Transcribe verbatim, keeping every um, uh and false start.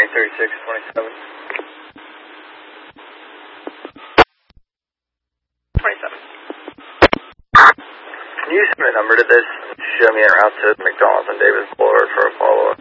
thirty-six twenty-seven. twenty-seven. Can you send a number to this? Show me a route to McDonald's and Davis Boulevard for a follow-up.